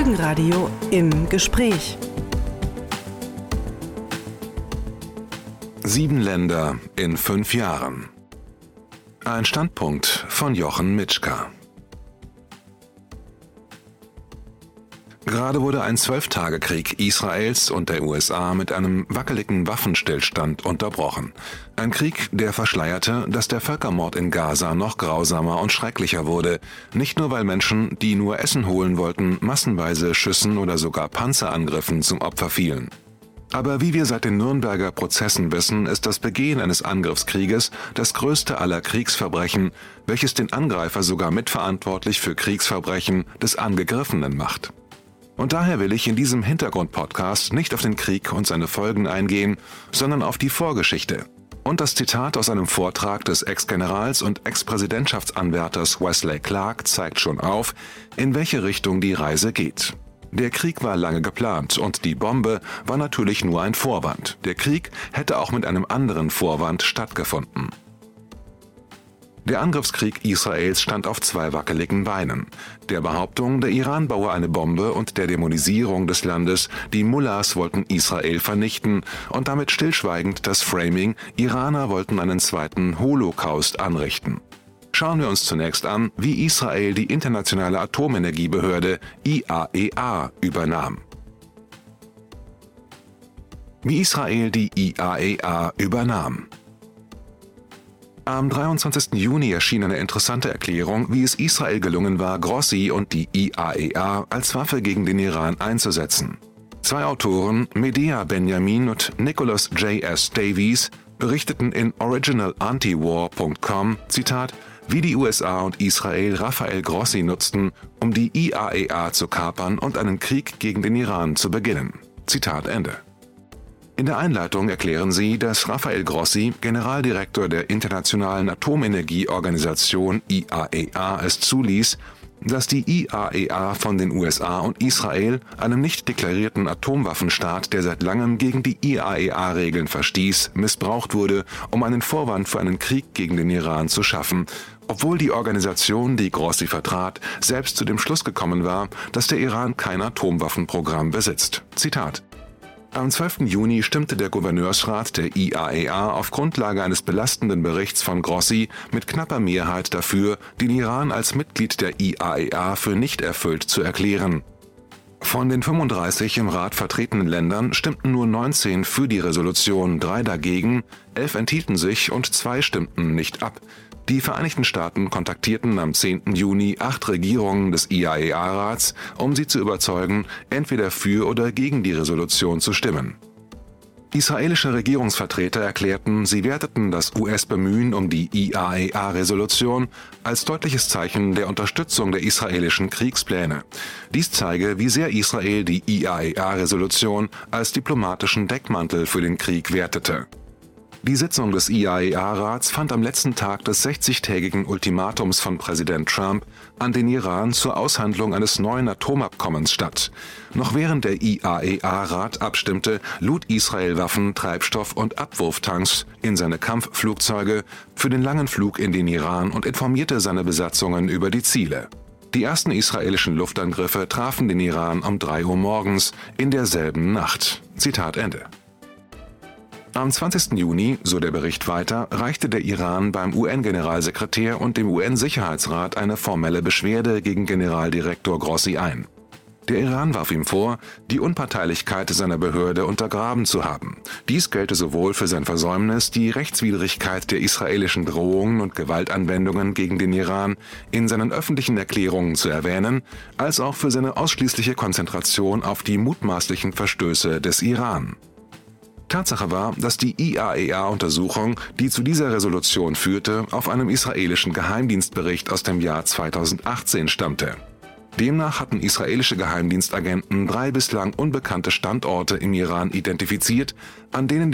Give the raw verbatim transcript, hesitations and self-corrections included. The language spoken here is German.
Folgenradio im Gespräch. Sieben Länder in fünf Jahren. Ein Standpunkt von Jochen Mitschka. Gerade wurde ein Zwölf-Tage-Krieg Israels und der U S A mit einem wackeligen Waffenstillstand unterbrochen. Ein Krieg, der verschleierte, dass der Völkermord in Gaza noch grausamer und schrecklicher wurde. Nicht nur, weil Menschen, die nur Essen holen wollten, massenweise Schüssen oder sogar Panzerangriffen zum Opfer fielen. Aber wie wir seit den Nürnberger Prozessen wissen, ist das Begehen eines Angriffskrieges das größte aller Kriegsverbrechen, welches den Angreifer sogar mitverantwortlich für Kriegsverbrechen des Angegriffenen macht. Und daher will ich in diesem Hintergrund-Podcast nicht auf den Krieg und seine Folgen eingehen, sondern auf die Vorgeschichte. Und das Zitat aus einem Vortrag des Ex-Generals und Ex-Präsidentschaftsanwärters Wesley Clark zeigt schon auf, in welche Richtung die Reise geht. Der Krieg war lange geplant und die Bombe war natürlich nur ein Vorwand. Der Krieg hätte auch mit einem anderen Vorwand stattgefunden. Der Angriffskrieg Israels stand auf zwei wackeligen Beinen. Der Behauptung, der Iran baue eine Bombe und der Dämonisierung des Landes, die Mullahs wollten Israel vernichten und damit stillschweigend das Framing, Iraner wollten einen zweiten Holocaust anrichten. Schauen wir uns zunächst an, wie Israel die internationale Atomenergiebehörde I A E A übernahm. Wie Israel die I A E A übernahm. Am dreiundzwanzigsten Juni erschien eine interessante Erklärung, wie es Israel gelungen war, Grossi und die I A E A als Waffe gegen den Iran einzusetzen. Zwei Autoren, Medea Benjamin und Nicholas J S Davies, berichteten in original antiwar punkt com, Zitat, wie die U S A und Israel Rafael Grossi nutzten, um die I A E A zu kapern und einen Krieg gegen den Iran zu beginnen. Zitat Ende. In der Einleitung erklären sie, dass Rafael Grossi, Generaldirektor der Internationalen Atomenergieorganisation I A E A, es zuließ, dass die I A E A von den U S A und Israel, einem nicht deklarierten Atomwaffenstaat, der seit langem gegen die I A E A-Regeln verstieß, missbraucht wurde, um einen Vorwand für einen Krieg gegen den Iran zu schaffen, obwohl die Organisation, die Grossi vertrat, selbst zu dem Schluss gekommen war, dass der Iran kein Atomwaffenprogramm besitzt. Zitat. Am zwölften Juni stimmte der Gouverneursrat der I A E A auf Grundlage eines belastenden Berichts von Grossi mit knapper Mehrheit dafür, den Iran als Mitglied der I A E A für nicht erfüllt zu erklären. Von den fünfunddreißig im Rat vertretenen Ländern stimmten nur neunzehn für die Resolution, drei dagegen, elf enthielten sich und zwei stimmten nicht ab. Die Vereinigten Staaten kontaktierten am zehnten Juni acht Regierungen des I A E A-Rats, um sie zu überzeugen, entweder für oder gegen die Resolution zu stimmen. Israelische Regierungsvertreter erklärten, sie werteten das U S-Bemühen um die I A E A-Resolution als deutliches Zeichen der Unterstützung der israelischen Kriegspläne. Dies zeige, wie sehr Israel die I A E A-Resolution als diplomatischen Deckmantel für den Krieg wertete. Die Sitzung des I A E A-Rats fand am letzten Tag des sechzigtägigen Ultimatums von Präsident Trump an den Iran zur Aushandlung eines neuen Atomabkommens statt. Noch während der I A E A-Rat abstimmte, lud Israel Waffen, Treibstoff und Abwurftanks in seine Kampfflugzeuge für den langen Flug in den Iran und informierte seine Besatzungen über die Ziele. Die ersten israelischen Luftangriffe trafen den Iran um drei Uhr morgens in derselben Nacht. Zitat Ende. Am zwanzigsten Juni, so der Bericht weiter, reichte der Iran beim U N-Generalsekretär und dem U N-Sicherheitsrat eine formelle Beschwerde gegen Generaldirektor Grossi ein. Der Iran warf ihm vor, die Unparteilichkeit seiner Behörde untergraben zu haben. Dies gelte sowohl für sein Versäumnis, die Rechtswidrigkeit der israelischen Drohungen und Gewaltanwendungen gegen den Iran in seinen öffentlichen Erklärungen zu erwähnen, als auch für seine ausschließliche Konzentration auf die mutmaßlichen Verstöße des Iran. Tatsache war, dass die I A E A-Untersuchung, die zu dieser Resolution führte, auf einem israelischen Geheimdienstbericht aus dem Jahr zweitausendachtzehn stammte. Demnach hatten israelische Geheimdienstagenten drei bislang unbekannte Standorte im Iran identifiziert, an denen